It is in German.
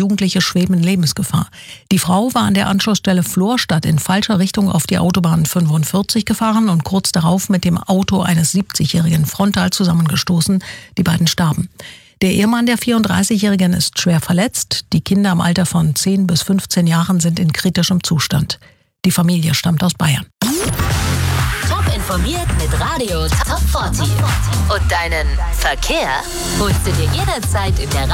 Jugendliche schweben in Lebensgefahr. Die Frau war an der Anschlussstelle Florstadt in falscher Richtung auf die Autobahn 45 gefahren und kurz darauf mit dem Auto eines 70-Jährigen frontal zusammengestoßen. Die beiden starben. Der Ehemann der 34-Jährigen ist schwer verletzt. Die Kinder im Alter von 10 bis 15 Jahren sind in kritischem Zustand. Die Familie stammt aus Bayern. Top informiert mit Radio Top 40. Und deinen Verkehr holst du dir jederzeit in der